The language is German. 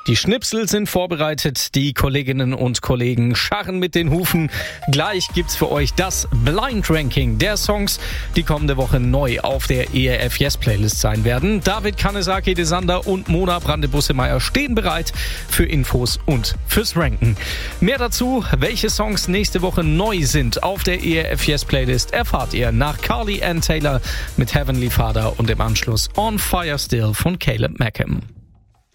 Die Schnipsel sind vorbereitet, die Kolleginnen und Kollegen scharren mit den Hufen. Gleich gibt's für euch das Blind Ranking der Songs, die kommende Woche neu auf der ERF Yes Playlist sein werden. David Kanezaki, Desander und Mona Brande-Bussemeyer stehen bereit für Infos und fürs Ranken. Mehr dazu, welche Songs nächste Woche neu sind auf der ERF Yes Playlist, erfahrt ihr nach Carly Ann Taylor mit Heavenly Father und im Anschluss On Fire Still von Caleb Mackham.